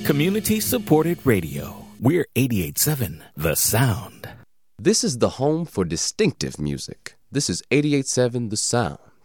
Community-supported radio. We're 88.7 The Sound. This is the home for distinctive music. This is 88.7 The Sound.